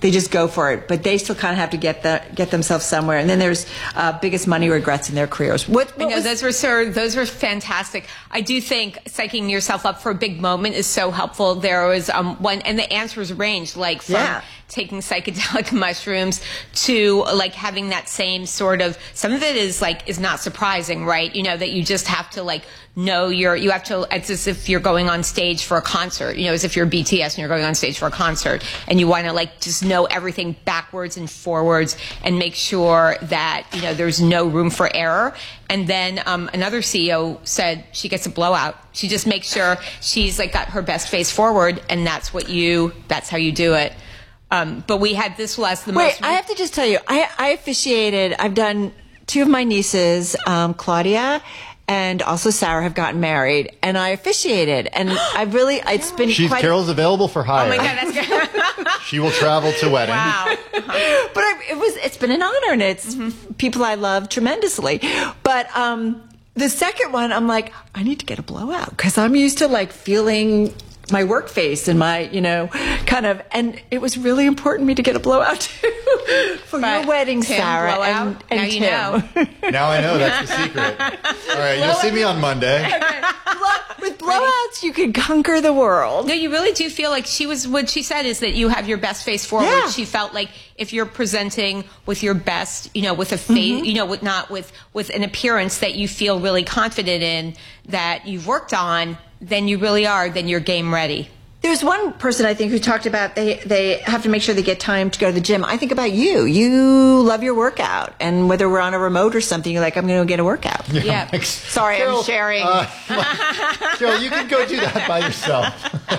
they just go for it, but they still kind of have to get themselves somewhere. And then there's biggest money regrets in their careers. Those were fantastic. I do think psyching yourself up for a big moment is so helpful. There was one, and the answers ranged, like from taking psychedelic mushrooms to like having that same sort of, some of it is not surprising, right? You know, that you just have to like know you have to, it's as if you're going on stage for a concert, you know, as if you're BTS and you're going on stage for a concert, and you want to like just know everything backwards and forwards and make sure that, you know, there's no room for error. And then another CEO said she gets a blowout. She just makes sure she's like got her best face forward, and that's how you do it. But we had this was the most. Wait, I have to just tell you, I officiated. I've done 2 of my nieces, Claudia and also Sarah, have gotten married, and I officiated, and it's been Carol's available for hire. Oh my God, that's good. She will travel to wedding. Wow. But it's been an honor, and it's people I love tremendously. But the second one, I'm like, I need to get a blowout because I'm used to like feeling my work face and my, you know, kind of, and it was really important to me to get a blowout too for your wedding, Tim, Sarah, blowout. and now Tim. You know. Now I know, that's the secret. All right, you'll see me on Monday. With blowouts, you can conquer the world. No, you really do feel like what she said is that you have your best face forward. Yeah. She felt like if you're presenting with your best, you know, with a face, you know, with an appearance that you feel really confident in, that you've worked on, then you really are, then you're game ready. There's one person I think who talked about they have to make sure they get time to go to the gym. I think about you. You love your workout, and whether we're on a remote or something, you're like, I'm going to go get a workout. Yeah. Sorry, Carol, I'm sharing. Carol, you can go do that by yourself.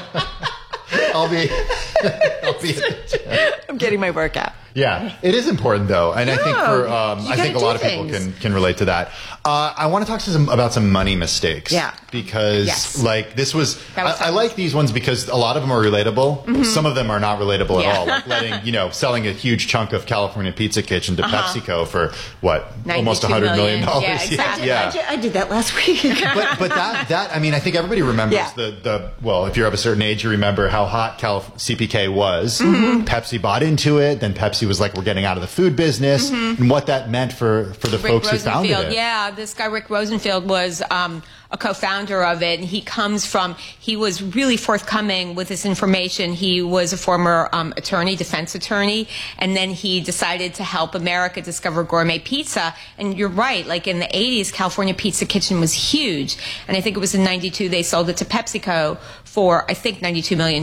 I'll be at the gym. I'm getting my workout. Yeah, it is important though, and I think I think a lot of people can relate to that. I want to talk about some money mistakes. Yeah, because like this was I like these ones because a lot of them are relatable. Some of them are not relatable at all. Like selling a huge chunk of California Pizza Kitchen to PepsiCo for what, almost $100 million. Yeah, exactly. Yeah. I did that last week. but that I mean, I think everybody remembers well, if you're of a certain age, you remember how hot CPK was. Pepsi bought into it, then Pepsi was like, we're getting out of the food business, and what that meant for the folks who founded it. Yeah, this guy Rick Rosenfield was a co-founder of it, and he was really forthcoming with this information. He was a former defense attorney, and then he decided to help America discover gourmet pizza. And you're right, like in the 80s, California Pizza Kitchen was huge, and I think it was in 92 they sold it to PepsiCo for, I think, $92 million,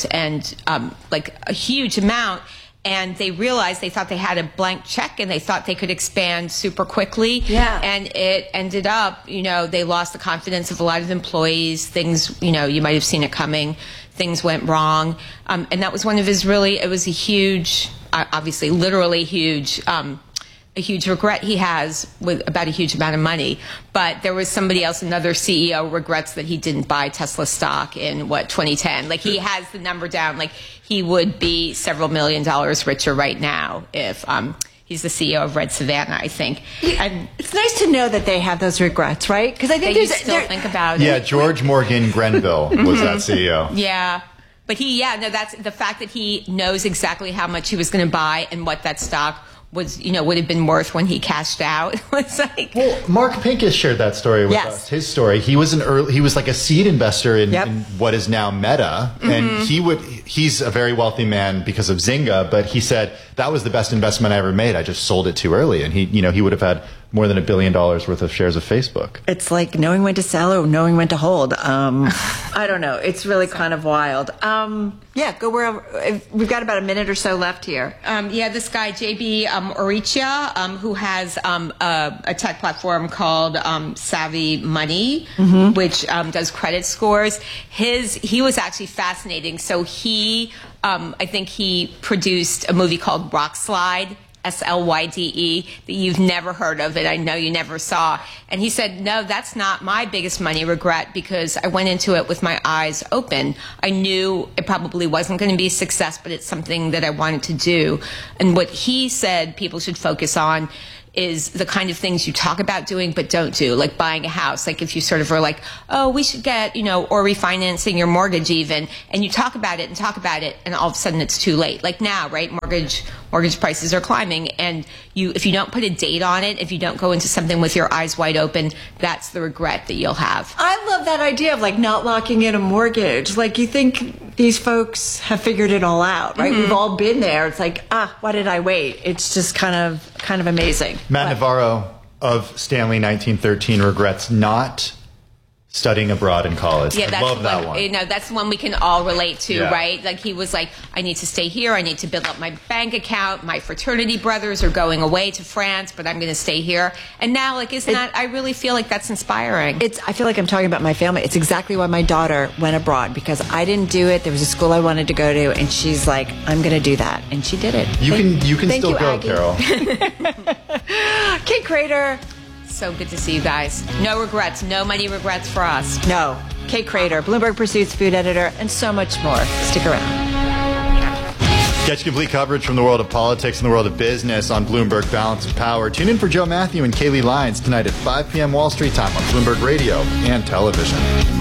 and like a huge amount. And they realized, they thought they had a blank check and they thought they could expand super quickly. Yeah. And it ended up, you know, they lost the confidence of a lot of employees. Things, you know, you might have seen it coming. Things went wrong. And that was one of his it was a huge, obviously literally huge, a huge regret he has with about a huge amount of money. But there was somebody else, another CEO, regrets that he didn't buy Tesla stock in 2010. Like he has the number down. Like he would be several $1 million richer right now if he's the CEO of Red Savannah, I think. And it's nice to know that they have those regrets, right? Because I think you still think about it. Yeah, George Morgan Grenville was that CEO. Yeah. But that's the fact that he knows exactly how much he was going to buy and what that stock was, you know, would have been worth when he cashed out. It's like, well, Mark Pincus shared that story with us. His story. He was like a seed investor in what is now Meta, and he's a very wealthy man because of Zynga. But he said that was the best investment I ever made. I just sold it too early, and he would have had more than $1 billion worth of shares of Facebook. It's like knowing when to sell or knowing when to hold. I don't know. It's really kind of wild. Go wherever. We've got about a minute or so left here. This guy, JB Orichia, who has a tech platform called Savvy Money, which does credit scores. He was actually fascinating. So I think he produced a movie called Rock Slide, SLYDE, that you've never heard of, and I know you never saw. And he said, no, that's not my biggest money regret, because I went into it with my eyes open. I knew it probably wasn't going to be a success, but it's something that I wanted to do. And what he said people should focus on is the kind of things you talk about doing but don't do, like buying a house. Like if you sort of are like, oh, we should get, or refinancing your mortgage even, and you talk about it, and all of a sudden it's too late. Like now, right? Mortgage prices are climbing, and if you don't put a date on it, if you don't go into something with your eyes wide open, that's the regret that you'll have. I love that idea of like not locking in a mortgage. Like you think these folks have figured it all out, right? We've all been there. It's like, why did I wait? It's just kind of amazing. Matt Navarro of Stanley 1913 regrets not studying abroad in college. Yeah, I love that one. That's the one we can all relate to, right? Like he was like, I need to stay here. I need to build up my bank account. My fraternity brothers are going away to France, but I'm going to stay here. And now, like, I really feel like that's inspiring. I feel like I'm talking about my family. It's exactly why my daughter went abroad, because I didn't do it. There was a school I wanted to go to, and she's like, I'm going to do that. And she did it. You can still go, Aggie. Carol. Kate Crater. So good to see you guys. No regrets. No money regrets for us. No. Kate Crater, Bloomberg Pursuits food editor, and so much more. Stick around. Catch complete coverage from the world of politics and the world of business on Bloomberg Balance of Power. Tune in for Joe Matthew and Kaylee Lyons tonight at 5 p.m. Wall Street time on Bloomberg Radio and television.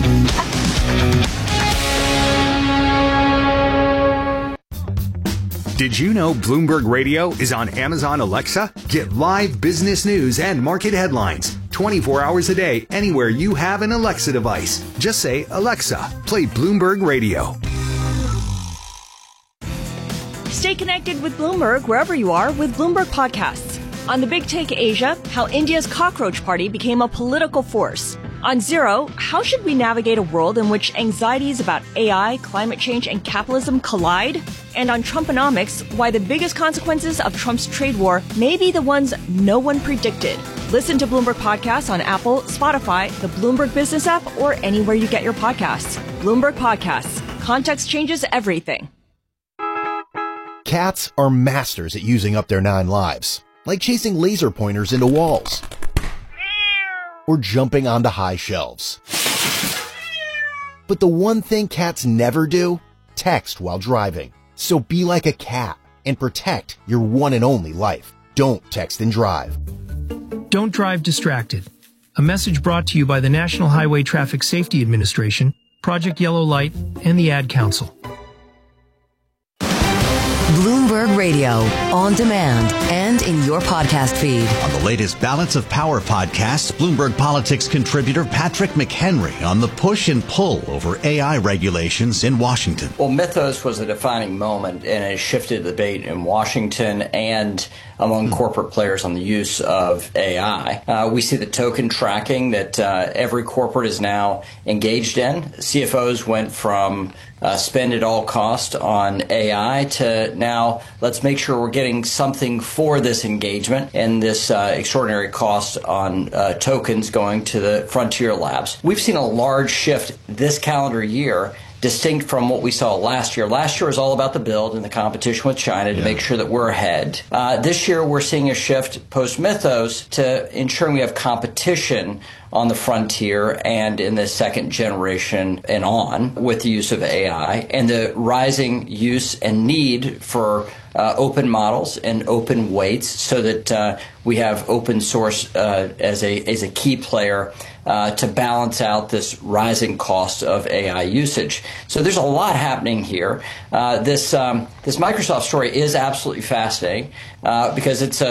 Did you know Bloomberg Radio is on Amazon Alexa? Get live business news and market headlines 24 hours a day anywhere you have an Alexa device. Just say, Alexa, play Bloomberg Radio. Stay connected with Bloomberg wherever you are with Bloomberg Podcasts. On The Big Take Asia, how India's cockroach party became a political force. On Zero, how should we navigate a world in which anxieties about AI, climate change, and capitalism collide? And on Trumponomics, why the biggest consequences of Trump's trade war may be the ones no one predicted. Listen to Bloomberg Podcasts on Apple, Spotify, the Bloomberg Business app, or anywhere you get your podcasts. Bloomberg Podcasts. Context changes everything. Cats are masters at using up their 9 lives, like chasing laser pointers into walls or jumping onto high shelves. But the one thing cats never do? Text while driving. So be like a cat and protect your one and only life. Don't text and drive. Don't drive distracted. A message brought to you by the National Highway Traffic Safety Administration, Project Yellow Light, and the Ad Council. Bloomberg Radio, on demand and in your podcast feed. On the latest Balance of Power podcast, Bloomberg Politics contributor Patrick McHenry on the push and pull over AI regulations in Washington. Well, Mythos was a defining moment, and it shifted the debate in Washington and among corporate players on the use of AI. We see the token tracking that every corporate is now engaged in. CFOs went from spend at all cost on AI to now let's make sure we're getting something for this engagement and this extraordinary cost on tokens going to the frontier labs. We've seen a large shift this calendar year, distinct from what we saw last year. Last year was all about the build and the competition with China to make sure that we're ahead. This year we're seeing a shift post-Mythos to ensuring we have competition on the frontier and in the second generation and on with the use of AI and the rising use and need for open models and open weights so that we have open source as a key player to balance out this rising cost of AI usage. So there's a lot happening here. This Microsoft story is absolutely fascinating because it's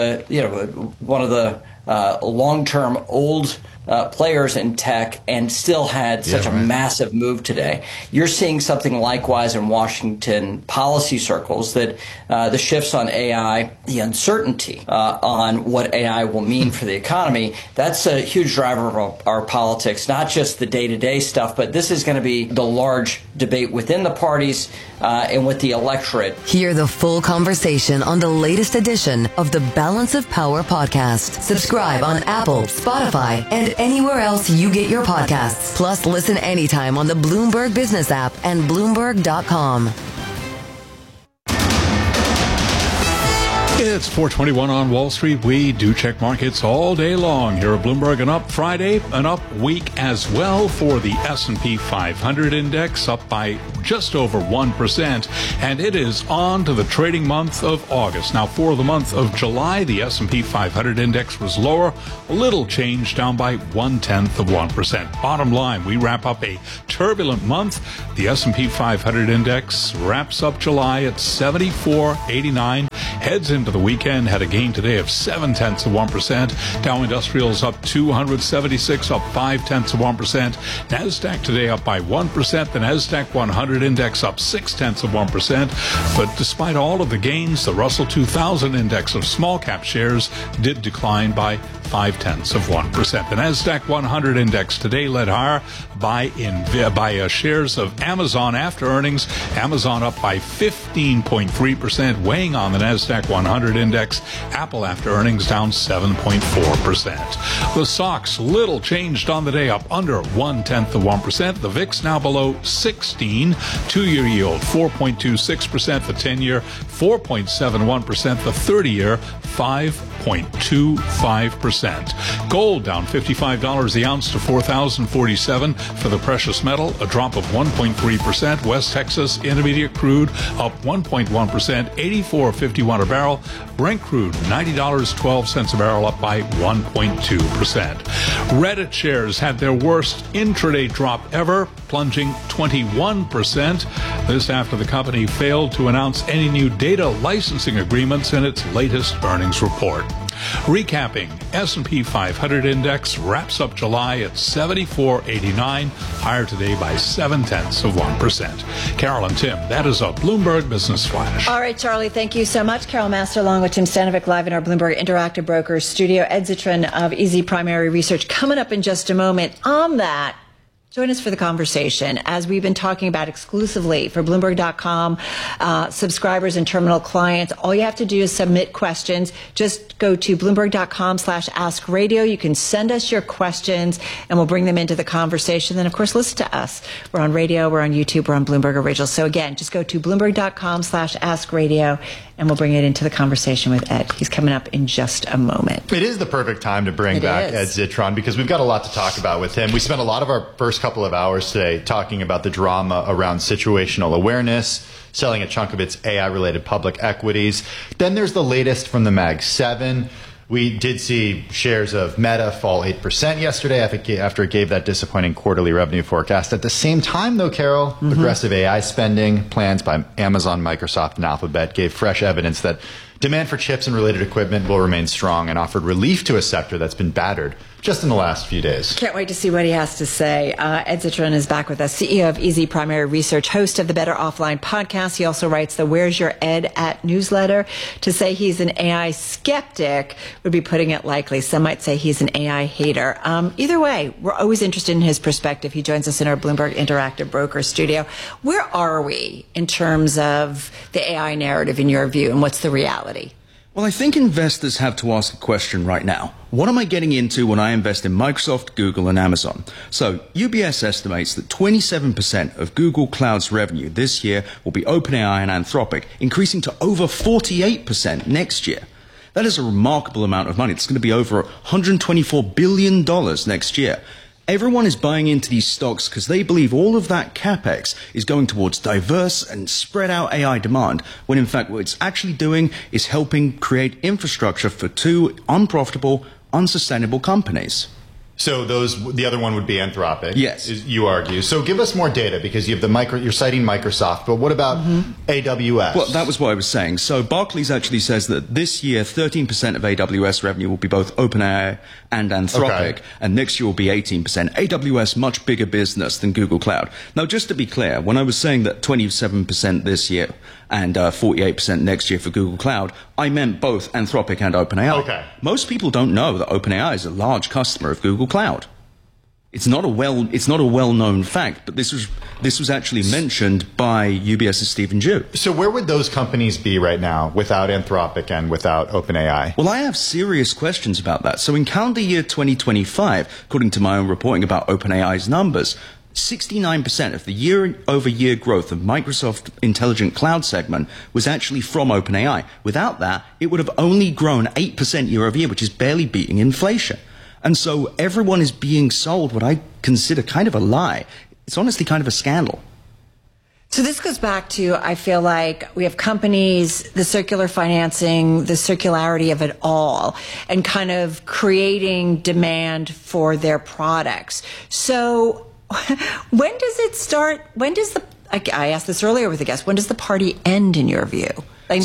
one of the long-term old players in tech and still had such a massive move today. You're seeing something likewise in Washington policy circles that the shifts on AI, the uncertainty on what AI will mean for the economy, that's a huge driver of our politics, not just the day-to-day stuff, but this is going to be the large debate within the parties and with the electorate. Hear the full conversation on the latest edition of the Balance of Power podcast. Subscribe on Apple, Spotify, and anywhere else you get your podcasts. Plus, listen anytime on the Bloomberg Business app and Bloomberg.com. It's 421 on Wall Street. We do check markets all day long here at Bloomberg. An up Friday, an up week as well for the S&P 500 index, up by just over 1%. And it is on to the trading month of August. Now, for the month of July, the S&P 500 index was lower, a little change, down by 0.1%. Bottom line, we wrap up a turbulent month. The S&P 500 index wraps up July at 74.89. Heads into the weekend, had a gain today of 0.7%. Dow Industrials up 276, up 0.5%. NASDAQ today up by 1%. The NASDAQ 100 index up 0.6%. But despite all of the gains, the Russell 2000 index of small cap shares did decline by 0.5%. The NASDAQ 100 index today led higher by shares of Amazon after earnings. Amazon up by 15.3%, weighing on the NASDAQ 100 index. Apple after earnings down 7.4%. The SOX little changed on the day, up under 0.1%. The VIX now below 16. 2-year yield 4.26%. The 10-year 4.71%. The 30-year 5.25%. Gold down $55 the ounce to $4,047 for the precious metal, a drop of 1.3%. West Texas Intermediate crude up 1.1%, 84.51 a barrel. Brent crude $90.12 a barrel, up by 1.2%. Reddit shares had their worst intraday drop ever, plunging 21%. This after the company failed to announce any new data licensing agreements in its latest earnings report. Recapping, S&P 500 index wraps up July at 74.89, higher today by 0.7%. Carol and Tim, that is a Bloomberg Business Flash. All right, Charlie, thank you so much. Carol Master along with Tim Stanovic live in our Bloomberg Interactive Brokers studio. Ed Zitron of Easy Primary Research coming up in just a moment. On that, join us for the conversation as we've been talking about exclusively for Bloomberg.com subscribers and terminal clients. All you have to do is submit questions. Just go to Bloomberg.com/AskRadio. You can send us your questions and we'll bring them into the conversation. Then, of course, listen to us. We're on radio, we're on YouTube, we're on Bloomberg Original. So again, just go to Bloomberg.com/AskRadio and we'll bring it into the conversation with Ed. He's coming up in just a moment. It is the perfect time to bring back Ed Zitron because we've got a lot to talk about with him. We spent a lot of our first couple of hours today talking about the drama around situational awareness, selling a chunk of its AI-related public equities. Then there's the latest from the Mag 7. We did see shares of Meta fall 8% yesterday after it gave that disappointing quarterly revenue forecast. At the same time, though, Carol, aggressive AI spending plans by Amazon, Microsoft, and Alphabet gave fresh evidence that demand for chips and related equipment will remain strong and offered relief to a sector that's been battered just in the last few days. Can't wait to see what he has to say. Ed Zitron is back with us, CEO of Easy Primary Research, host of the Better Offline podcast. He also writes the Where's Your Ed at newsletter. To say he's an AI skeptic would be putting it lightly. Some might say he's an AI hater. Either way, we're always interested in his perspective. He joins us in our Bloomberg Interactive Broker studio. Where are we in terms of the AI narrative in your view, and what's the reality? Well, I think investors have to ask a question right now. What am I getting into when I invest in Microsoft, Google, and Amazon? So UBS estimates that 27% of Google Cloud's revenue this year will be OpenAI and Anthropic, increasing to over 48% next year. That is a remarkable amount of money. It's going to be over $124 billion next year. Everyone is buying into these stocks because they believe all of that capex is going towards diverse and spread out AI demand, when in fact what it's actually doing is helping create infrastructure for two unprofitable, unsustainable companies. So the other one would be Anthropic. Yes. You argue. So give us more data because you have you're citing Microsoft, but what about AWS? Well, that was what I was saying. So Barclays actually says that this year, 13% of AWS revenue will be both OpenAI and Anthropic, and next year will be 18%. AWS, much bigger business than Google Cloud. Now, just to be clear, when I was saying that 27% this year and 48% next year for Google Cloud, I meant both Anthropic and OpenAI. Okay. Most people don't know that OpenAI is a large customer of Google Cloud. It's not a well-known fact, but this was actually mentioned by UBS's Stephen Ju. So where would those companies be right now without Anthropic and without OpenAI? Well, I have serious questions about that. So in calendar year 2025, according to my own reporting about OpenAI's numbers, 69% of the year-over-year growth of Microsoft Intelligent Cloud segment was actually from OpenAI. Without that, it would have only grown 8% year-over-year, which is barely beating inflation. And so everyone is being sold what I consider kind of a lie. It's honestly kind of a scandal. So this goes back to, I feel like we have companies, the circular financing, the circularity of it all, and kind of creating demand for their products. So when does it start? When does I asked this earlier with a guest, when does the party end in your view? Like,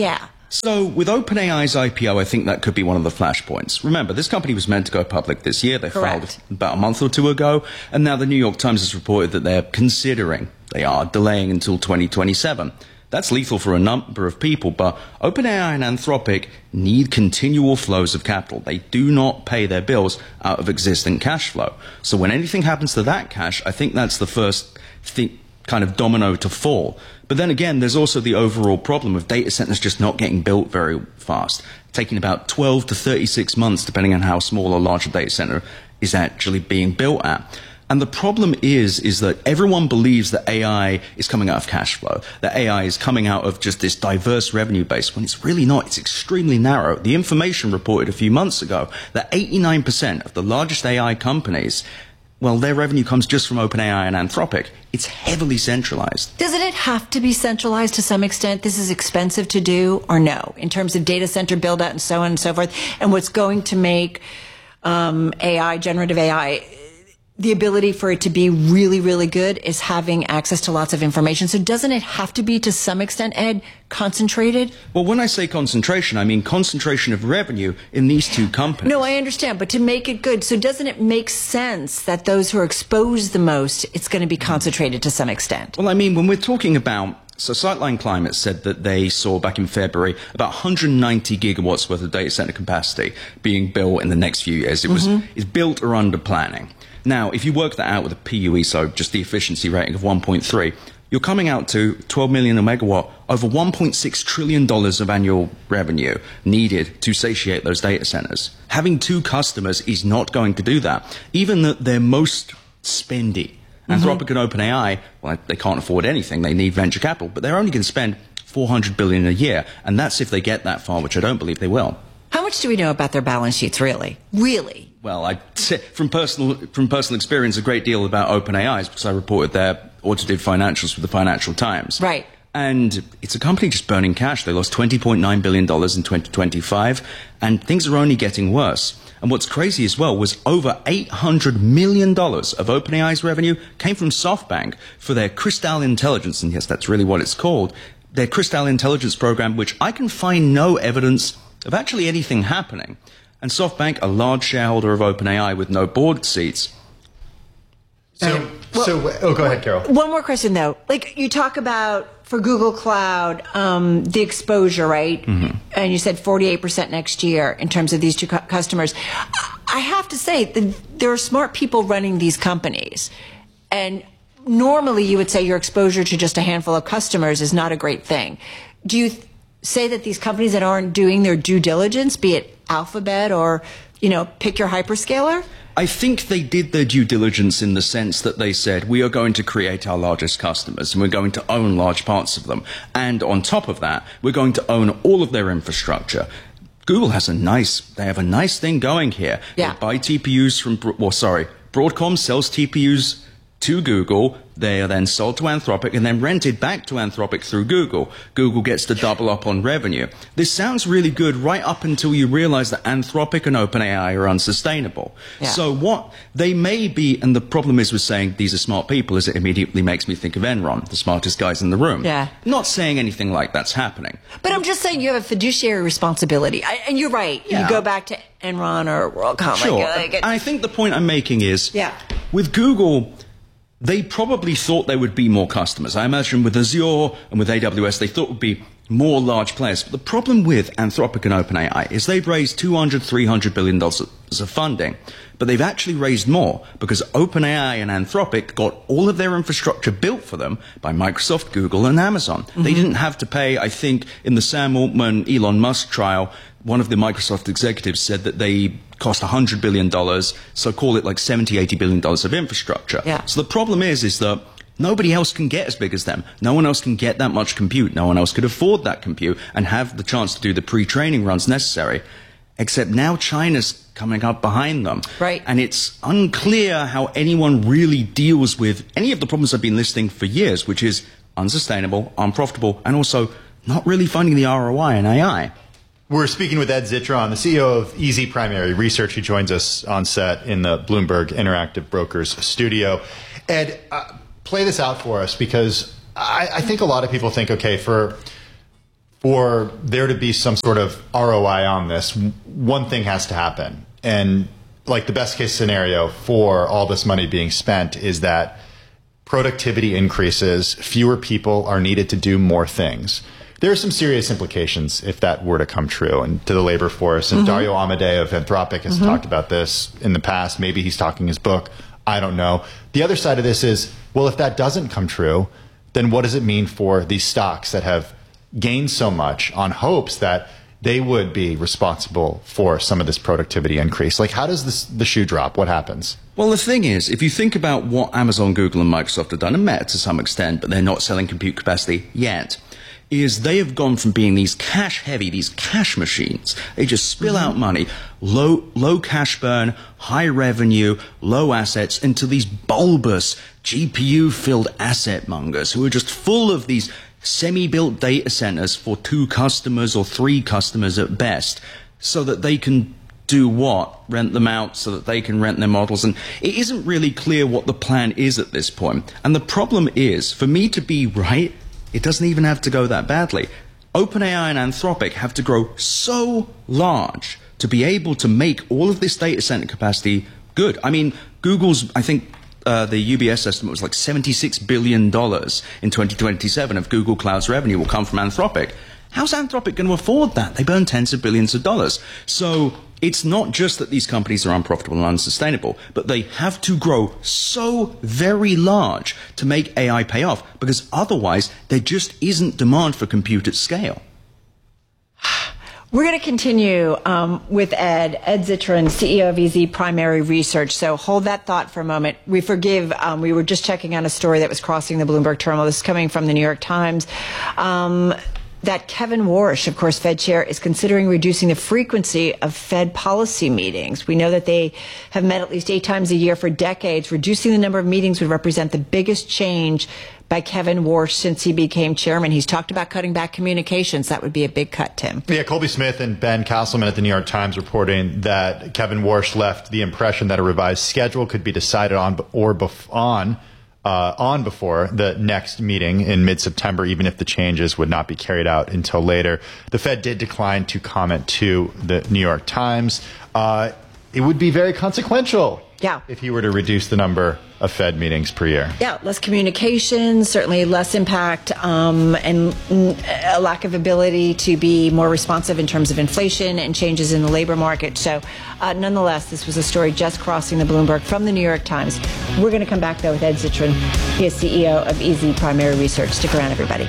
So with OpenAI's IPO, I think that could be one of the flashpoints. Remember, this company was meant to go public this year. They filed about a month or two ago. And now the New York Times has reported that they are delaying until 2027. That's lethal for a number of people, but OpenAI and Anthropic need continual flows of capital. They do not pay their bills out of existing cash flow. So when anything happens to that cash, I think that's the first kind of domino to fall. But then again, there's also the overall problem of data centers just not getting built very fast, taking about 12 to 36 months, depending on how small or large a data center is actually being built at. And the problem is that everyone believes that AI is coming out of cash flow, that AI is coming out of just this diverse revenue base, when it's really not. It's extremely narrow. The information reported a few months ago that 89% of the largest AI companies, well, their revenue comes just from OpenAI and Anthropic. It's heavily centralized. Doesn't it have to be centralized to some extent? This is expensive to do, or no, in terms of data center build out and so on and so forth? And what's going to make AI, generative AI, the ability for it to be really, really good is having access to lots of information. So doesn't it have to be, to some extent, Ed, concentrated? Well, when I say concentration, I mean concentration of revenue in these two companies. No, I understand, but to make it good, so doesn't it make sense that those who are exposed the most, it's going to be concentrated to some extent? Well, I mean, when we're talking about, so Sightline Climate said that they saw back in February about 190 gigawatts worth of data center capacity being built in the next few years. It was it's built or under planning. Now, if you work that out with a PUE, so just the efficiency rating of 1.3, you're coming out to 12 million a megawatt, over $1.6 trillion of annual revenue needed to satiate those data centers. Having two customers is not going to do that. Even their most spendy, Anthropic and OpenAI, well, they can't afford anything. They need venture capital, but they're only going to spend $400 billion a year, and that's if they get that far, which I don't believe they will. How much do we know about their balance sheets, really? Really? Well, from personal experience, a great deal about OpenAI because I reported their audited financials for the Financial Times. Right. And it's a company just burning cash. They lost $20.9 billion in 2025, and things are only getting worse. And what's crazy as well was over $800 million of OpenAI's revenue came from SoftBank for their Crystal Intelligence, and yes, that's really what it's called, their Crystal Intelligence program, which I can find no evidence of actually anything happening. And SoftBank, a large shareholder of OpenAI with no board seats. Go ahead, Carol. One more question, though. Like, you talk about, for Google Cloud, the exposure, right? And you said 48% next year in terms of these two customers. I have to say, there are smart people running these companies. And normally you would say your exposure to just a handful of customers is not a great thing. Do you say that these companies that aren't doing their due diligence, be it Alphabet or, pick your hyperscaler? I think they did their due diligence in the sense that they said, we are going to create our largest customers and we're going to own large parts of them. And on top of that, we're going to own all of their infrastructure. Google has they have a nice thing going here. Yeah. They buy TPUs Broadcom sells TPUs to Google. They are then sold to Anthropic and then rented back to Anthropic through Google. Google gets to double up on revenue. This sounds really good right up until you realize that Anthropic and OpenAI are unsustainable. Yeah. So what they may be, and the problem is with saying these are smart people, is it immediately makes me think of Enron, the smartest guys in the room. Yeah. Not saying anything like that's happening. But I'm just saying you have a fiduciary responsibility. And you're right. Yeah. You go back to Enron or WorldCom. Sure. I think the point I'm making is, with Google, they probably thought there would be more customers. I imagine with Azure and with AWS, they thought would be more large players. But the problem with Anthropic and OpenAI is they've raised $200-300 billion of funding, but they've actually raised more because OpenAI and Anthropic got all of their infrastructure built for them by Microsoft, Google, and Amazon. Mm-hmm. They didn't have to pay, I think, in the Sam Altman, Elon Musk trial, one of the Microsoft executives said that they cost $100 billion, so call it like $70-80 billion of infrastructure. Yeah. So the problem is that nobody else can get as big as them. No one else can get that much compute. No one else could afford that compute and have the chance to do the pre-training runs necessary. Except now China's coming up behind them. Right. And it's unclear how anyone really deals with any of the problems I've been listing for years, which is unsustainable, unprofitable, and also not really finding the ROI in AI. We're speaking with Ed Zitron, the CEO of Easy Primary Research. He joins us on set in the Bloomberg Interactive Brokers studio. Ed, play this out for us, because I think a lot of people think, okay, for there to be some sort of ROI on this, one thing has to happen. And like the best case scenario for all this money being spent is that productivity increases, fewer people are needed to do more things. There are some serious implications if that were to come true, and to the labor force. And Dario Amodei of Anthropic has talked about this in the past. Maybe he's talking his book. I don't know. The other side of this is, well, if that doesn't come true, then what does it mean for these stocks that have gained so much on hopes that they would be responsible for some of this productivity increase? Like, how does the shoe drop? What happens? Well, the thing is, if you think about what Amazon, Google, and Microsoft have done, and Meta to some extent, but they're not selling compute capacity yet, is they have gone from being these cash-heavy, these cash machines. They just spill out money, low cash burn, high revenue, low assets, into these bulbous, GPU-filled asset mongers who are just full of these semi-built data centers for 2 customers or 3 customers at best, so that they can do what? Rent them out so that they can rent their models. And it isn't really clear what the plan is at this point. And the problem is, for me to be right, it doesn't even have to go that badly. OpenAI and Anthropic have to grow so large to be able to make all of this data center capacity good. I mean, Google's, I think, the UBS estimate was like $76 billion in 2027 of Google Cloud's revenue will come from Anthropic. How's Anthropic going to afford that? They burn tens of billions of dollars. So it's not just that these companies are unprofitable and unsustainable, but they have to grow so very large to make AI pay off, because otherwise there just isn't demand for compute at scale. We're going to continue with Ed Zitron, CEO of Easy Primary Research. So hold that thought for a moment. We were just checking on a story that was crossing the Bloomberg terminal. This is coming from the New York Times. That Kevin Warsh, of course, Fed chair, is considering reducing the frequency of Fed policy meetings. We know that they have met at least 8 times a year for decades. Reducing the number of meetings would represent the biggest change by Kevin Warsh since he became chairman. He's talked about cutting back communications. That would be a big cut, Tim. Yeah, Colby Smith and Ben Castleman at the New York Times reporting that Kevin Warsh left the impression that a revised schedule could be decided on before the next meeting in mid-September, even if the changes would not be carried out until later. The Fed did decline to comment to the New York Times. It would be very consequential if he were to reduce the number of Fed meetings per year. Yeah, less communication, certainly less impact, and a lack of ability to be more responsive in terms of inflation and changes in the labor market. So nonetheless, this was a story just crossing the Bloomberg from the New York Times. We're going to come back, though, with Ed Zitron. He is CEO of Easy Primary Research. Stick around, everybody.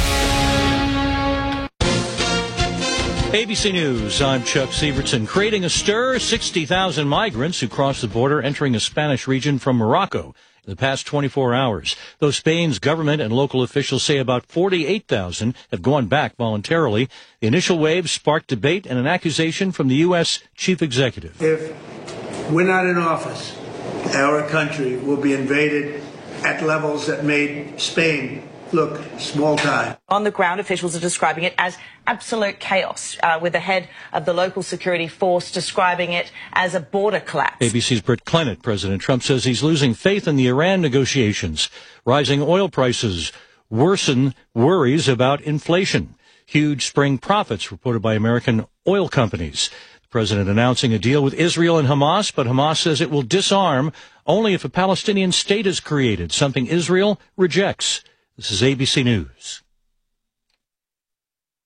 ABC News, I'm Chuck Sievertson. Creating a stir, 60,000 migrants who crossed the border entering a Spanish region from Morocco in the past 24 hours. Though Spain's government and local officials say about 48,000 have gone back voluntarily, the initial wave sparked debate and an accusation from the U.S. chief executive. If we're not in office, our country will be invaded at levels that made Spain look small time. On the ground, officials are describing it as absolute chaos, with the head of the local security force describing it as a border collapse. ABC's Britt Clennett. President Trump says he's losing faith in the Iran negotiations. Rising oil prices worsen worries about inflation. Huge spring profits reported by American oil companies. The president announcing a deal with Israel and Hamas, but Hamas says it will disarm only if a Palestinian state is created, something Israel rejects. This is ABC News.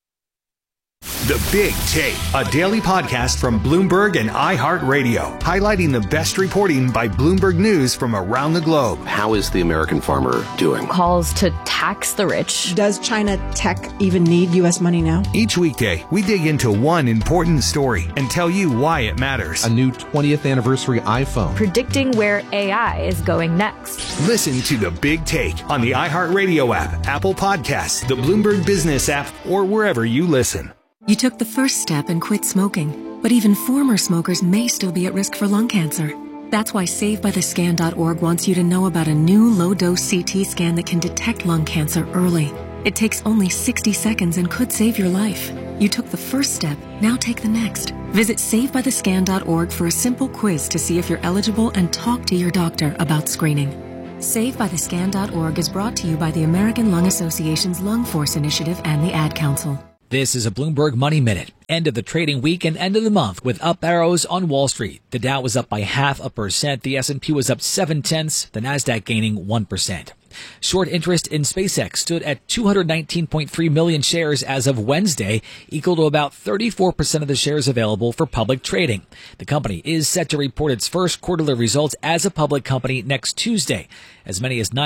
The Big Take, a daily podcast from Bloomberg and iHeartRadio, highlighting the best reporting by Bloomberg News from around the globe. How is the American farmer doing? Calls to tax the rich. Does China tech even need U.S. money now? Each weekday, we dig into one important story and tell you why it matters. A new 20th anniversary iPhone. Predicting where AI is going next. Listen to The Big Take on the iHeartRadio app, Apple Podcasts, the Bloomberg Business app, or wherever you listen. You took the first step and quit smoking, but even former smokers may still be at risk for lung cancer. That's why SaveByTheScan.org wants you to know about a new low-dose CT scan that can detect lung cancer early. It takes only 60 seconds and could save your life. You took the first step, now take the next. Visit SaveByTheScan.org for a simple quiz to see if you're eligible and talk to your doctor about screening. SaveByTheScan.org is brought to you by the American Lung Association's Lung Force Initiative and the Ad Council. This is a Bloomberg Money Minute. End of the trading week and end of the month with up arrows on Wall Street. The Dow was up by 0.5%. The S&P was up 0.7. The Nasdaq gaining 1%. Short interest in SpaceX stood at 219.3 million shares as of Wednesday, equal to about 34% of the shares available for public trading. The company is set to report its first quarterly results as a public company next Tuesday. As many as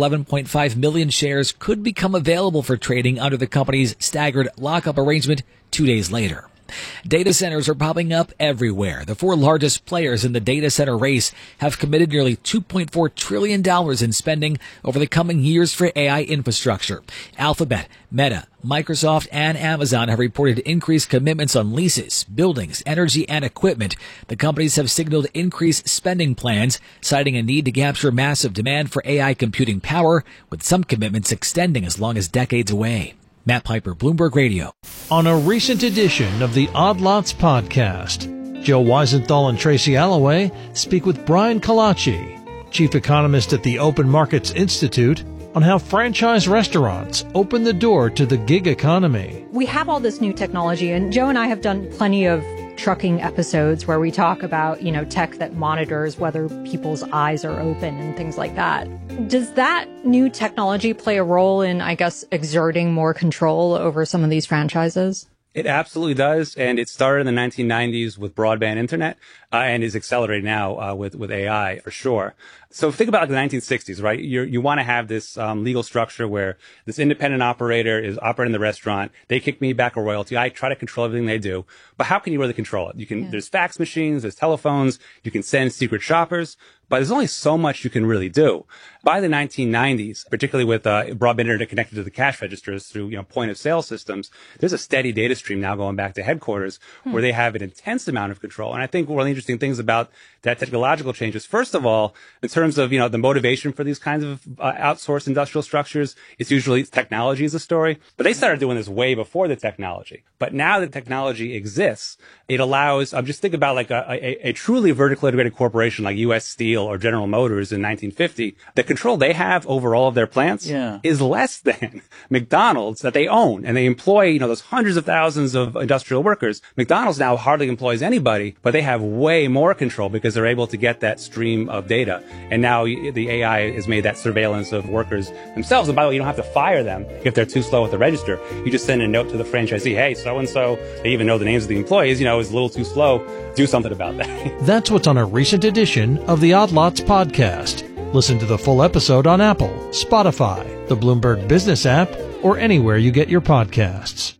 911.5 million shares could become available for trading under the company's staggered lockup arrangement 2 days later. Data centers are popping up everywhere. The four largest players in the data center race have committed nearly $2.4 trillion in spending over the coming years for AI infrastructure. Alphabet, Meta, Microsoft, and Amazon have reported increased commitments on leases, buildings, energy, and equipment. The companies have signaled increased spending plans, citing a need to capture massive demand for AI computing power, with some commitments extending as long as decades away. Matt Piper, Bloomberg Radio. On a recent edition of the Odd Lots podcast, Joe Weisenthal and Tracy Alloway speak with Brian Kalachi, chief economist at the Open Markets Institute, on how franchise restaurants open the door to the gig economy. We have all this new technology, and Joe and I have done plenty of trucking episodes where we talk about, tech that monitors whether people's eyes are open and things like that. Does that new technology play a role in, exerting more control over some of these franchises? It absolutely does, and it started in the 1990s with broadband internet, and is accelerating now with AI for sure. So think about the 1960s, right? You want to have this legal structure where this independent operator is operating the restaurant. They kick me back a royalty. I try to control everything they do, but how can you really control it? There's fax machines, there's telephones, you can send secret shoppers, but there's only so much you can really do. By the 1990s, particularly with broadband internet connected to the cash registers through point of sale systems, there's a steady data stream now going back to headquarters where they have an intense amount of control. And I think one of the interesting things about that technological change is, first of all, in terms of the motivation for these kinds of outsourced industrial structures, it's usually technology is a story. But they started doing this way before the technology. But now that technology exists, it allows, just think about like a truly vertically integrated corporation like U.S. Steel or General Motors in 1950. The control they have over all of their plants is less than McDonald's that they own. And they employ, those hundreds of thousands of industrial workers. McDonald's now hardly employs anybody, but they have way more control because they're able to get that stream of data. And now the AI has made that surveillance of workers themselves. And by the way, you don't have to fire them if they're too slow at the register. You just send a note to the franchisee, hey, so-and-so, they even know the names of the employees, is a little too slow. Do something about that. That's what's on a recent edition of the Odd Lots podcast. Listen to the full episode on Apple, Spotify, the Bloomberg Business app, or anywhere you get your podcasts.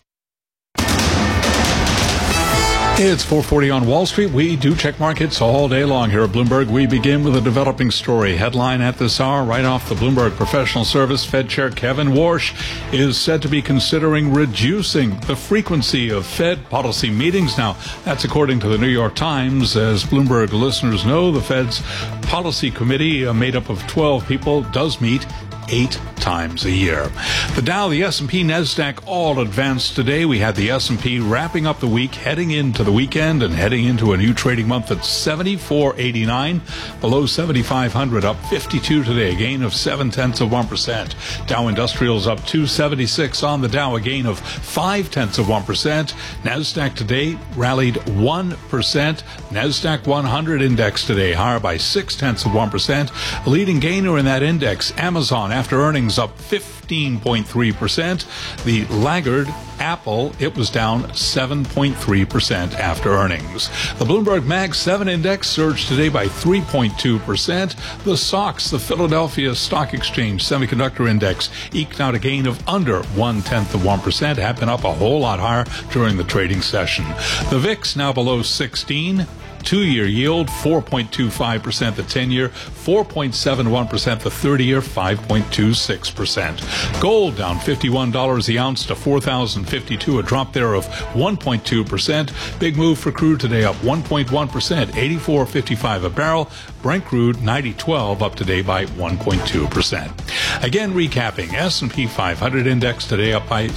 It's 4:40 on Wall Street. We do check markets all day long here at Bloomberg. We begin with a developing story. Headline at this hour, right off the Bloomberg Professional Service, Fed Chair Kevin Warsh is said to be considering reducing the frequency of Fed policy meetings. Now, that's according to the New York Times. As Bloomberg listeners know, the Fed's policy committee, made up of 12 people, does meet 8 times a year. The Dow, the S&P, NASDAQ all advanced today. We had the S&P wrapping up the week, heading into the weekend and heading into a new trading month at 74.89, below 7,500, up 52 today, a gain of 0.7%. Dow Industrials up 276 on the Dow, a gain of 0.5%. NASDAQ today rallied 1%. NASDAQ 100 index today higher by 0.6%. A leading gainer in that index, Amazon, after earnings, up 15.3%. The laggard, Apple, it was down 7.3% after earnings. The Bloomberg Mag 7 index surged today by 3.2%. The SOX, the Philadelphia Stock Exchange Semiconductor Index, eked out a gain of under 0.1%, had been up a whole lot higher during the trading session. The VIX now below 16. 2-year yield, 4.25%. The 10-year, 4.71%. The 30-year, 5.26%. Gold down $51 the ounce to $4,052, a drop there of 1.2%. Big move for crude today, up 1.1%, $84.55 a barrel. Brent crude, $90.12, up today by 1.2%. Again, recapping, S&P 500 index today up by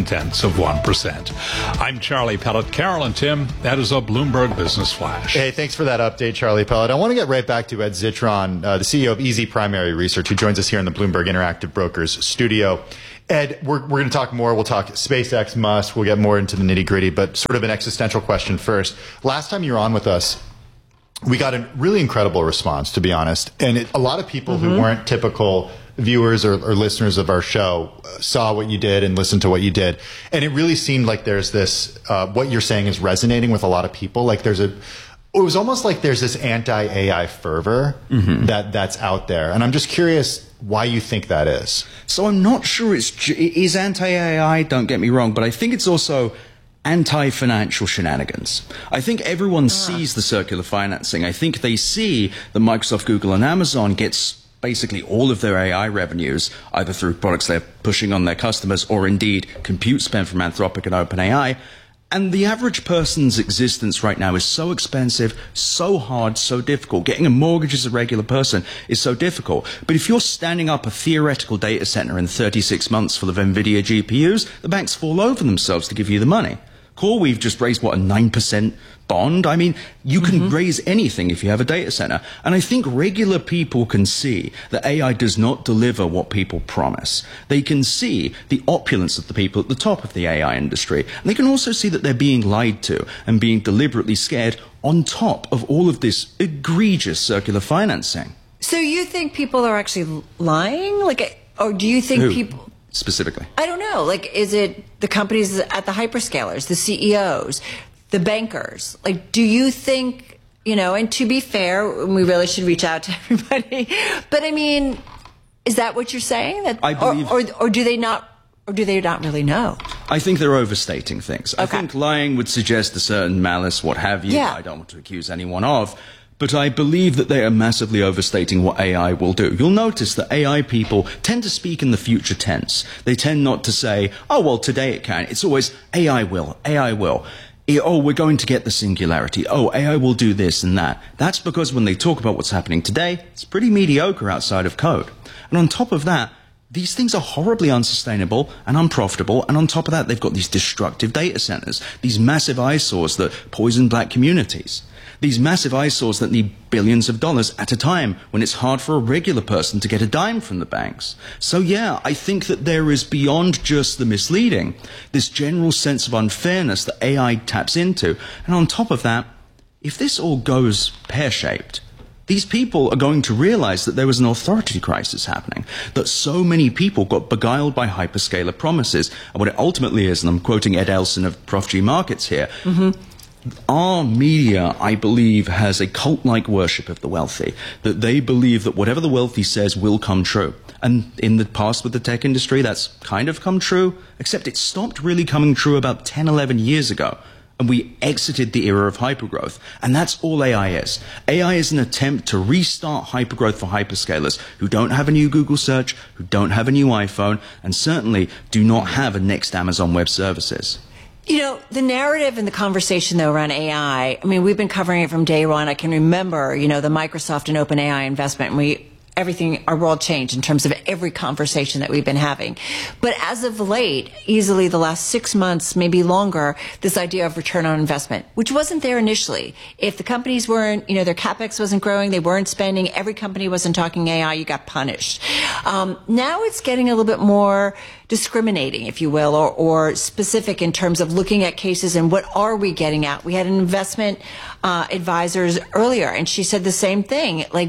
0.7%. I'm Charlie Pellet. Carol and Tim, that is a Bloomberg Business Flash. Hey, thanks for that update, Charlie Pellet. I want to get right back to Ed Zitron, the CEO of Easy Primary Research, who joins us here in the Bloomberg Interactive Brokers studio. Ed, we're going to talk more. We'll talk SpaceX, Musk. We'll get more into the nitty-gritty, but sort of an existential question first. Last time you were on with us, we got a really incredible response, to be honest. And a lot of people who weren't typical viewers or listeners of our show saw what you did and listened to what you did. And it really seemed like there's this, what you're saying is resonating with a lot of people. Like it was almost like there's this anti-AI fervor that's out there. And I'm just curious why you think that is. So I'm not sure it is anti-AI, don't get me wrong, but I think it's also anti-financial shenanigans. I think everyone sees the circular financing. I think they see that Microsoft, Google, and Amazon gets basically all of their AI revenues, either through products they're pushing on their customers or indeed compute spend from Anthropic and OpenAI. And the average person's existence right now is so expensive, so hard, so difficult. Getting a mortgage as a regular person is so difficult. But if you're standing up a theoretical data center in 36 months full of NVIDIA GPUs, the banks fall over themselves to give you the money. CoreWeave just raised, what, a 9% bond? I mean, you can raise anything if you have a data center. And I think regular people can see that AI does not deliver what people promise. They can see the opulence of the people at the top of the AI industry. And they can also see that they're being lied to and being deliberately scared on top of all of this egregious circular financing. So you think people are actually lying? Or do you think people... Specifically? I don't know. Is it the companies at the hyperscalers, the CEOs, the bankers? Do you think, and to be fair, we really should reach out to everybody. But I mean, is that what you're saying? That I believe, or do they not really know? I think they're overstating things. Okay. I think lying would suggest a certain malice, what have you. Yeah. I don't want to accuse anyone of. But I believe that they are massively overstating what AI will do. You'll notice that AI people tend to speak in the future tense. They tend not to say, oh, well, today it can. It's always AI will, AI will. Oh, we're going to get the singularity. Oh, AI will do this and that. That's because when they talk about what's happening today, it's pretty mediocre outside of code. And on top of that, these things are horribly unsustainable and unprofitable. And on top of that, they've got these destructive data centers, these massive eyesores that poison black communities. These massive eyesores that need billions of dollars at a time when it's hard for a regular person to get a dime from the banks. So yeah, I think that there is beyond just the misleading, this general sense of unfairness that AI taps into. And on top of that, if this all goes pear-shaped, these people are going to realize that there was an authority crisis happening, that so many people got beguiled by hyperscaler promises. And what it ultimately is, and I'm quoting Ed Elson of Prof G Markets here, our media, I believe, has a cult-like worship of the wealthy, that they believe that whatever the wealthy says will come true. And in the past with the tech industry, that's kind of come true, except it stopped really coming true about 10, 11 years ago. And we exited the era of hypergrowth. And that's all AI is. AI is an attempt to restart hypergrowth for hyperscalers who don't have a new Google search, who don't have a new iPhone, and certainly do not have a next Amazon Web Services. The narrative and the conversation, though, around AI, I mean, we've been covering it from day one. I can remember, the Microsoft and OpenAI investment, and our world changed in terms of every conversation that we've been having. But as of late, easily the last 6 months, maybe longer, this idea of return on investment, which wasn't there initially. If the companies weren't, their CapEx wasn't growing, they weren't spending, every company wasn't talking AI, you got punished. Now it's getting a little bit more discriminating, if you will, or specific in terms of looking at cases and what are we getting at. We had an investment advisors earlier, and she said the same thing,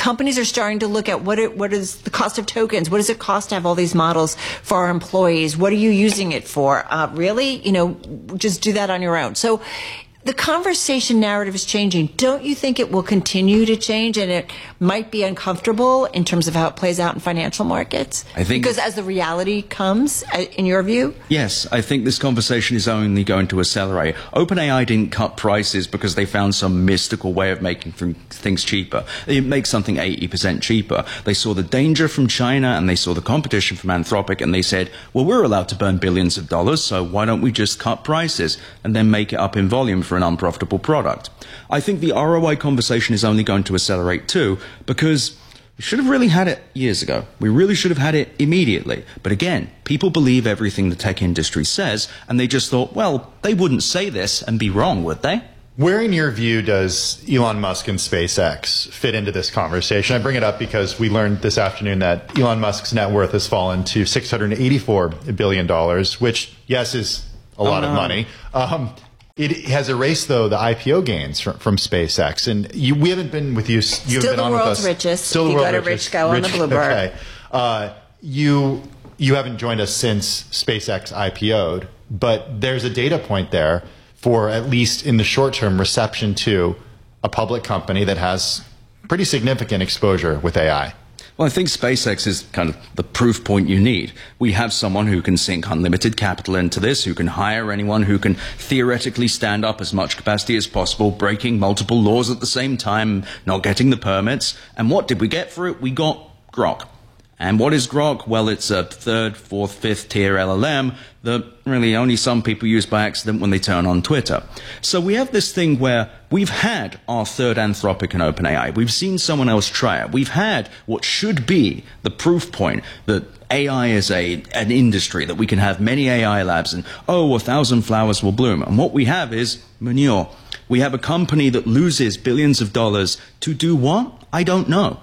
companies are starting to look at what is the cost of tokens? What does it cost to have all these models for our employees? What are you using it for? Really? Just do that on your own. So the conversation narrative is changing. Don't you think it will continue to change, and it might be uncomfortable in terms of how it plays out in financial markets? I think because as the reality comes, in your view? Yes, I think this conversation is only going to accelerate. OpenAI didn't cut prices because they found some mystical way of making things cheaper. It makes something 80% cheaper. They saw the danger from China and they saw the competition from Anthropic, and they said, well, we're allowed to burn billions of dollars, so why don't we just cut prices and then make it up in volume for an unprofitable product? I think the ROI conversation is only going to accelerate too, because we should have really had it years ago. We really should have had it immediately. But again, people believe everything the tech industry says, and they just thought, well, they wouldn't say this and be wrong, would they? Where, in your view, does Elon Musk and SpaceX fit into this conversation? I bring it up because we learned this afternoon that Elon Musk's net worth has fallen to $684 billion, which, yes, is a lot of money. It has erased, though, the IPO gains from SpaceX. And we haven't been with you. You haven't been on with us. Still the world's richest. Still the world's world's richest. Go on the Bloomberg. Okay. You haven't joined us since SpaceX IPO'd, but there's a data point there for, at least in the short term, reception to a public company that has pretty significant exposure with AI. Well, I think SpaceX is kind of the proof point you need. We have someone who can sink unlimited capital into this, who can hire anyone, who can theoretically stand up as much capacity as possible, breaking multiple laws at the same time, not getting the permits. And what did we get for it? We got Grok. And what is Grok? Well, it's a third, fourth, fifth tier LLM that really only some people use by accident when they turn on Twitter. So we have this thing where we've had our third Anthropic and OpenAI. We've seen someone else try it. We've had what should be the proof point that AI is an industry, that we can have many AI labs and, 1,000 flowers will bloom. And what we have is manure. We have a company that loses billions of dollars to do what? I don't know.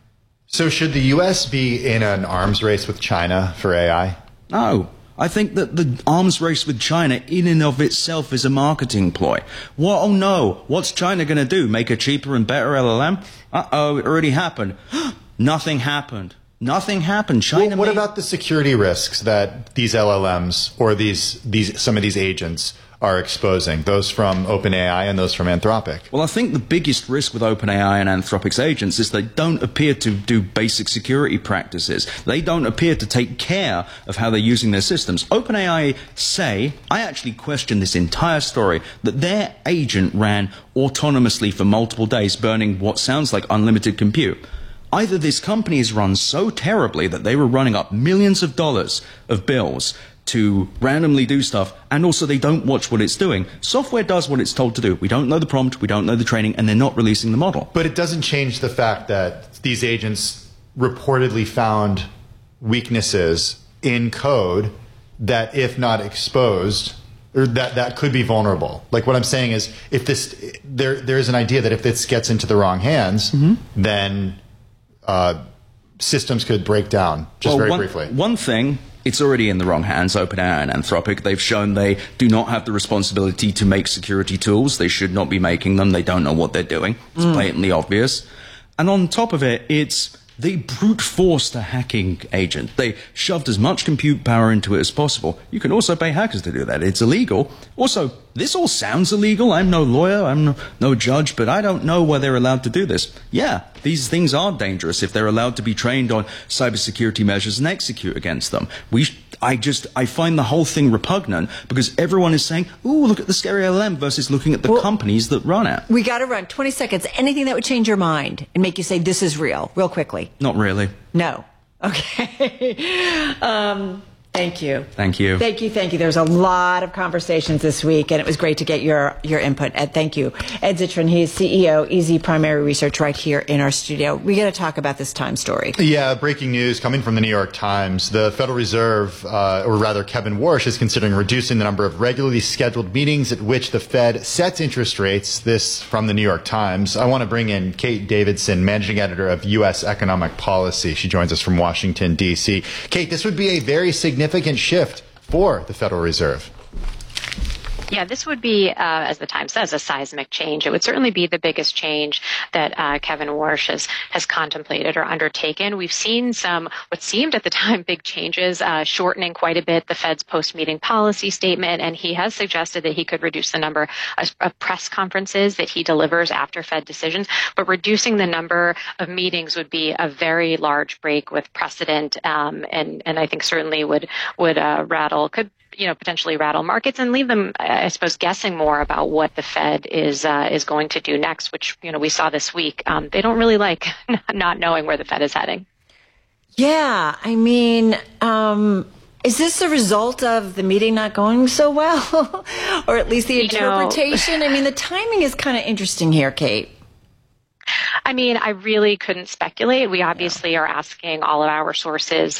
So should the U.S. be in an arms race with China for AI? No. I think that the arms race with China in and of itself is a marketing ploy. What? Oh no. What's China going to do? Make a cheaper and better LLM? Uh-oh, it already happened. Nothing happened. Nothing happened. China. What about the security risks that these LLMs or some of these agents are exposing, those from OpenAI and those from Anthropic? Well, I think the biggest risk with OpenAI and Anthropic's agents is they don't appear to do basic security practices. They don't appear to take care of how they're using their systems. OpenAI say, I actually question this entire story, that their agent ran autonomously for multiple days, burning what sounds like unlimited compute. Either this company is run so terribly that they were running up millions of dollars of bills to randomly do stuff, and also they don't watch what it's doing. Software does what it's told to do. We don't know the prompt, we don't know the training, and they're not releasing the model. But it doesn't change the fact that these agents reportedly found weaknesses in code that, if not exposed, or that could be vulnerable. Like, what I'm saying is, if there's an idea that if this gets into the wrong hands, then systems could break down. Briefly. One thing, it's already in the wrong hands, OpenAI and Anthropic. They've shown they do not have the responsibility to make security tools. They should not be making them. They don't know what they're doing. It's blatantly obvious. And on top of it, they brute forced a hacking agent. They shoved as much compute power into it as possible. You can also pay hackers to do that. It's illegal. Also, this all sounds illegal. I'm no lawyer. I'm no judge, but I don't know why they're allowed to do this. Yeah, these things are dangerous if they're allowed to be trained on cybersecurity measures and execute against them. I find the whole thing repugnant because everyone is saying, ooh, look at the scary LLM versus looking at the companies that run it. We got to run 20 seconds. Anything that would change your mind and make you say this is real quickly. Not really. No. Okay. Thank you. Thank you. Thank you. Thank you. There's a lot of conversations this week, and it was great to get your input. Ed, thank you. Ed Zittrain, he's CEO, EZ Primary Research, right here in our studio. We got to talk about this Time story. Yeah, breaking news coming from the New York Times. The Federal Reserve, or rather Kevin Warsh, is considering reducing the number of regularly scheduled meetings at which the Fed sets interest rates. This from the New York Times. I want to bring in Kate Davidson, Managing Editor of U.S. Economic Policy. She joins us from Washington, D.C. Kate, this would be a very significant shift for the Federal Reserve. Yeah, this would be, as the Times says, a seismic change. It would certainly be the biggest change that Kevin Warsh has contemplated or undertaken. We've seen some, what seemed at the time, big changes, shortening quite a bit the Fed's post-meeting policy statement, and he has suggested that he could reduce the number of press conferences that he delivers after Fed decisions, but reducing the number of meetings would be a very large break with precedent, and I think certainly would potentially rattle markets and leave them, I suppose, guessing more about what the Fed is going to do next, which, we saw this week. They don't really like not knowing where the Fed is heading. Yeah, I mean, is this a result of the meeting not going so well? Or at least the interpretation? I mean, the timing is kind of interesting here, Kate. I mean, I really couldn't speculate. We obviously are asking all of our sources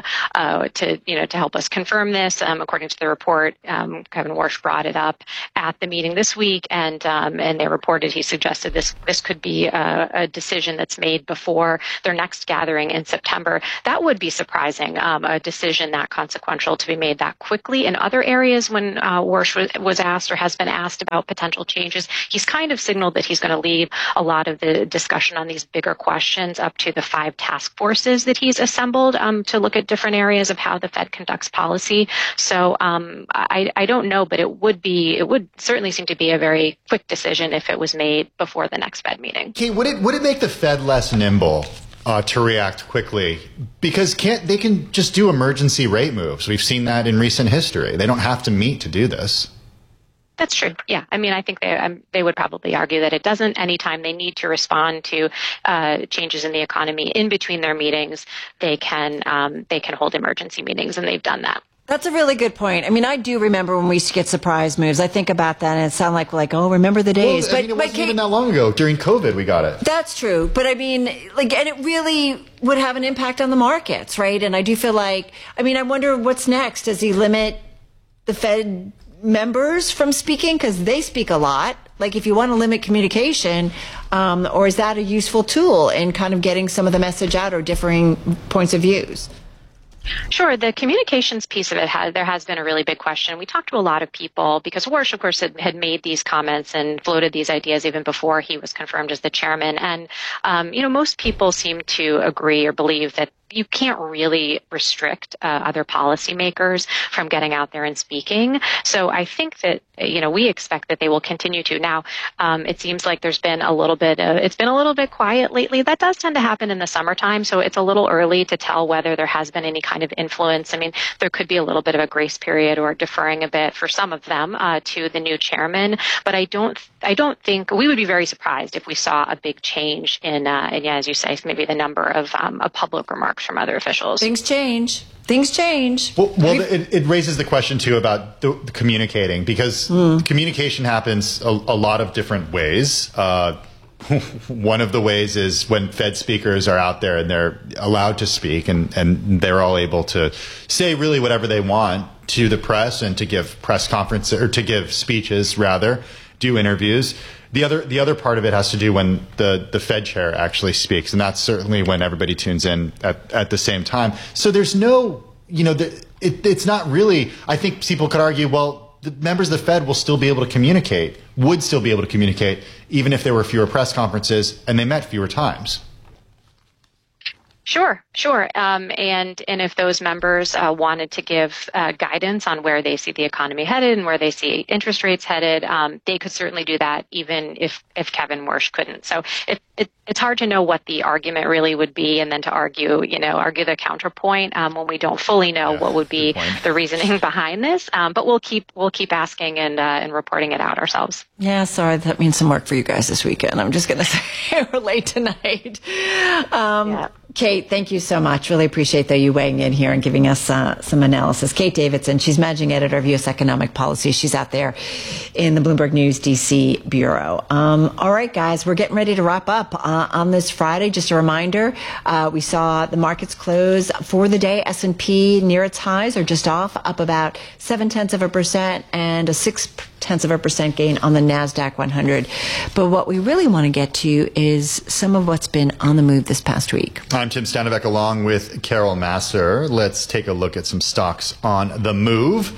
to help us confirm this. According to the report, Kevin Warsh brought it up at the meeting this week, and they reported he suggested this could be a decision that's made before their next gathering in September. That would be surprising, a decision that consequential to be made that quickly. In other areas, when Warsh was asked or has been asked about potential changes, he's kind of signaled that he's going to leave a lot of the discussion on these bigger questions up to the 5 task forces that he's assembled to look at different areas of how the Fed conducts policy. So I don't know, but it would certainly seem to be a very quick decision if it was made before the next Fed meeting. Kate, would it make the Fed less nimble to react quickly? Because they can just do emergency rate moves. We've seen that in recent history. They don't have to meet to do this. That's true. Yeah. I mean, I think they would probably argue that it doesn't. Anytime they need to respond to changes in the economy in between their meetings, they can hold emergency meetings, and they've done that. That's a really good point. I mean, I do remember when we used to get surprise moves. I think about that, and it sounds like, oh, remember the days. Well, it wasn't even that long ago. During COVID, we got it. That's true. But I mean, and it really would have an impact on the markets, right? And I do feel like, I wonder what's next. Does he limit the Fed members from speaking, because they speak a lot? Like, if you want to limit communication, or is that a useful tool in kind of getting some of the message out or differing points of views? Sure. The communications piece of it, there has been a really big question. We talked to a lot of people because Warsh, of course, had made these comments and floated these ideas even before he was confirmed as the chairman. And, most people seem to agree or believe that you can't really restrict other policymakers from getting out there and speaking. So I think that, we expect that they will continue to. Now, it seems like it's been a little bit quiet lately. That does tend to happen in the summertime. So it's a little early to tell whether there has been any kind of influence. I mean, there could be a little bit of a grace period or deferring a bit for some of them to the new chairman. But I don't think we would be very surprised if we saw a big change in as you say, maybe the number of public remarks from other officials. Things change. Well, it raises the question, too, about the communicating, because communication happens a lot of different ways. One of the ways is when Fed speakers are out there and they're allowed to speak and they're all able to say really whatever they want to the press and to give press conferences, or to give speeches, rather, do interviews. The other part of it has to do when the Fed chair actually speaks, and that's certainly when everybody tunes in at the same time. So there's no, it's not really, I think people could argue, well, the members of the Fed would still be able to communicate, even if there were fewer press conferences and they met fewer times. Sure. And if those members wanted to give guidance on where they see the economy headed and where they see interest rates headed, they could certainly do that, even if Kevin Warsh couldn't. So it's hard to know what the argument really would be, and then to argue the counterpoint when we don't fully know what would be the reasoning behind this. But we'll keep asking and reporting it out ourselves. Yeah, sorry, that means some work for you guys this weekend. I'm just going to say we're late tonight. Kate, thank you so much. Really appreciate you weighing in here and giving us some analysis. Kate Davidson, she's managing editor of U.S. Economic Policy. She's out there in the Bloomberg News D.C. bureau. All right, guys, we're getting ready to wrap up on this Friday. Just a reminder, we saw the markets close for the day. S&P near its highs, or just off, up about 0.7%, and a 0.6% gain on the NASDAQ 100. But what we really want to get to is some of what's been on the move this past week. I'm Tim Stanivek along with Carol Massar. Let's take a look at some stocks on the move.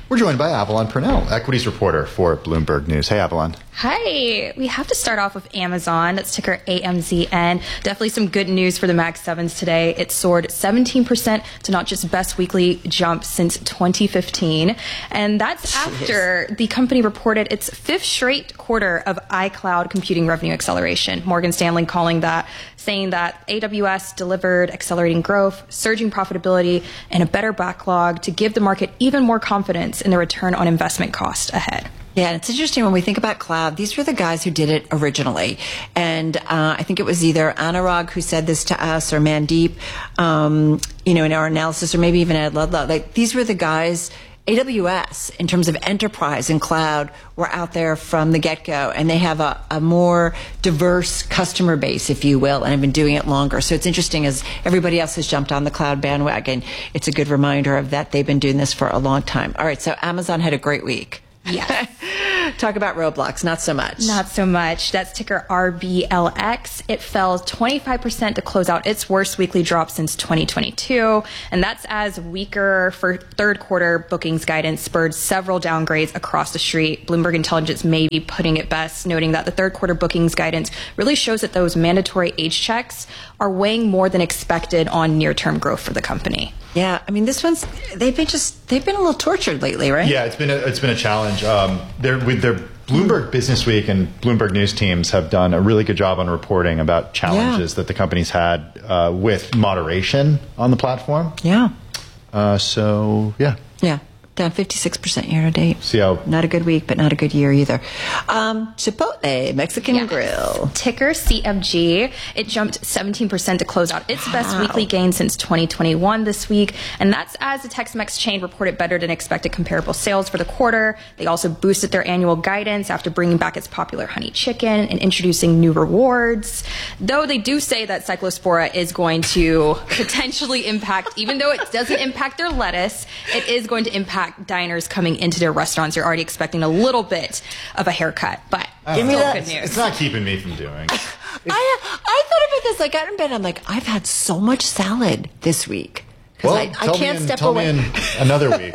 We're joined by Avalon Purnell, equities reporter for Bloomberg News. Hey, Avalon. Hi. We have to start off with Amazon. That's ticker AMZN. Definitely some good news for the Mag 7s today. It soared 17% to not just best weekly jump since 2015. And that's after the company reported its 5th straight quarter of iCloud computing revenue acceleration. Morgan Stanley saying that AWS delivered accelerating growth, surging profitability, and a better backlog to give the market even more confidence in the return on investment cost ahead. Yeah, and it's interesting when we think about cloud, these were the guys who did it originally. And I think it was either Anurag who said this to us or Mandeep, in our analysis, or maybe even Ed Ludlow. Like, these were the guys, AWS, in terms of enterprise and cloud, were out there from the get-go. And they have a more diverse customer base, if you will, and have been doing it longer. So it's interesting as everybody else has jumped on the cloud bandwagon. It's a good reminder of that they've been doing this for a long time. All right, so Amazon had a great week. Yes. Talk about Roblox. Not so much. Not so much. That's ticker RBLX. It fell 25% to close out its worst weekly drop since 2022. And that's as weaker for third quarter bookings guidance spurred several downgrades across the street. Bloomberg Intelligence may be putting it best, noting that the third quarter bookings guidance really shows that those mandatory age checks are weighing more than expected on near-term growth for the company. Yeah, I mean, they've been a little tortured lately, right? Yeah, it's been a challenge. With their Bloomberg Business Week and Bloomberg News teams have done a really good job on reporting about challenges that the company's had with moderation on the platform. Yeah. Yeah. Down 56% year to date. See how? Not a good week, but not a good year either. Chipotle, Mexican Grill. Ticker CMG. It jumped 17% to close out its best weekly gain since 2021 this week. And that's as the Tex-Mex chain reported better than expected comparable sales for the quarter. They also boosted their annual guidance after bringing back its popular honey chicken and introducing new rewards. Though they do say that Cyclospora is going to potentially impact, even though it doesn't impact their lettuce, it is going to impact diners coming into their restaurants. You're already expecting a little bit of a haircut, but give me that. Good news. It's not keeping me from doing. I thought about this. I got in bed. I'm like, I've had so much salad this week. Well, I can't step away. Tell me in another week.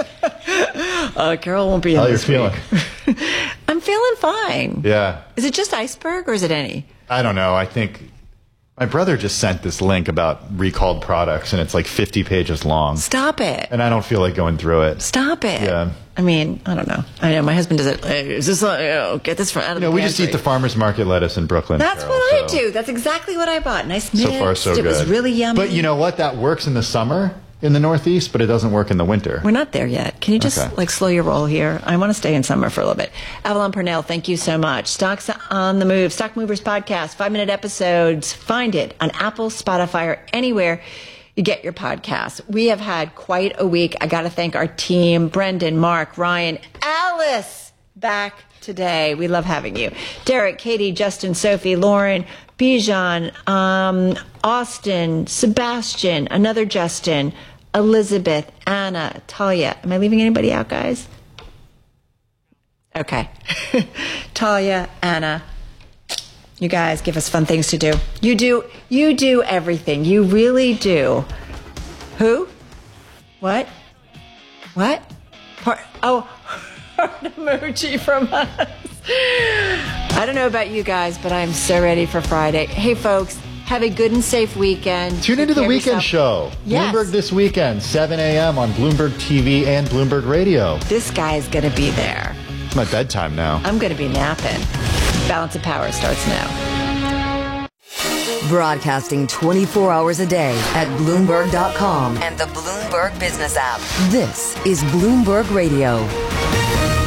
Carol won't be in this week. How you're feeling? I'm feeling fine. Yeah. Is it just iceberg or is it any? I don't know. I think my brother just sent this link about recalled products, and it's like 50 pages long. Stop it. And I don't feel like going through it. Stop it. Yeah. I mean, I don't know. I know my husband does it. Is this get this from out of the we pantry. just eat the farmer's market lettuce in Brooklyn. That's Carol, what I do. That's exactly what I bought. Nice mixed. So far, so good. It was really yummy. But you know what? That works in the summer in the Northeast, but it doesn't work in the winter. We're not there yet. Can you just slow your roll here? I want to stay in summer for a little bit. Avalon Purnell, thank you so much. Stocks on the Move, Stock Movers Podcast, 5-minute episodes. Find it on Apple, Spotify, or anywhere you get your podcasts. We have had quite a week. I got to thank our team, Brendan, Mark, Ryan, Alice, back today. We love having you. Derek, Katie, Justin, Sophie, Lauren, Bijan, Austin, Sebastian, another Justin, Elizabeth, Anna, Talia. Am I leaving anybody out, guys? Okay. Talia, Anna. You guys give us fun things to do. You do everything. You really do. Who? What? Heart emoji from us. I don't know about you guys, but I'm so ready for Friday. Hey, folks, have a good and safe weekend. Tune into the weekend show. Yes. Bloomberg This Weekend, 7 a.m. on Bloomberg TV and Bloomberg Radio. This guy's going to be there. It's my bedtime now. I'm going to be napping. Balance of Power starts now. Broadcasting 24 hours a day at Bloomberg.com and the Bloomberg Business app. This is Bloomberg Radio.